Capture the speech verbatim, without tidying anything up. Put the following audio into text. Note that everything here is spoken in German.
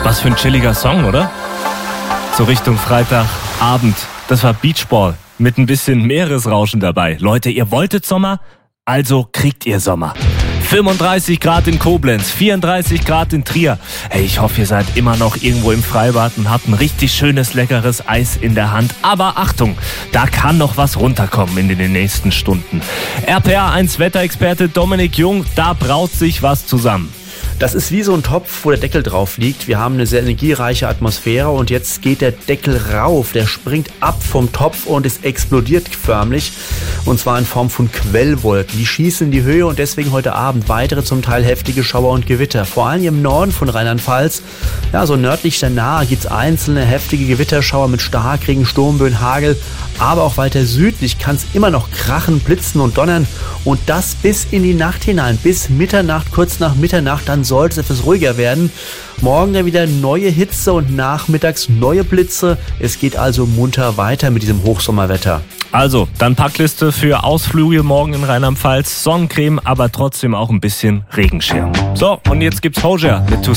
Was für ein chilliger Song, oder? So Richtung Freitagabend. Das war Beachball mit ein bisschen Meeresrauschen dabei. Leute, ihr wolltet Sommer, also kriegt ihr Sommer. fünfunddreißig Grad in Koblenz, vierunddreißig Grad in Trier. Hey, ich hoffe, ihr seid immer noch irgendwo im Freibad und habt ein richtig schönes, leckeres Eis in der Hand. Aber Achtung, da kann noch was runterkommen in den nächsten Stunden. R P R eins Wetterexperte Dominik Jung, da braut sich was zusammen. Das ist wie so ein Topf, wo der Deckel drauf liegt. Wir haben eine sehr energiereiche Atmosphäre und jetzt geht der Deckel rauf. Der springt ab vom Topf und es explodiert förmlich. Und zwar in Form von Quellwolken. Die schießen in die Höhe und deswegen heute Abend weitere zum Teil heftige Schauer und Gewitter. Vor allem im Norden von Rheinland-Pfalz, ja, so nördlich der Nahe gibt es einzelne heftige Gewitterschauer mit Starkregen, Sturmböen, Hagel. Aber auch weiter südlich kann es immer noch krachen, blitzen und donnern. Und das bis in die Nacht hinein, bis Mitternacht, kurz nach Mitternacht, dann sollte es etwas ruhiger werden. Morgen dann wieder neue Hitze und nachmittags neue Blitze. Es geht also munter weiter mit diesem Hochsommerwetter. Also, dann Packliste für Ausflüge morgen in Rheinland-Pfalz. Sonnencreme, aber trotzdem auch ein bisschen Regenschirm. So, und jetzt gibt's Hozier mit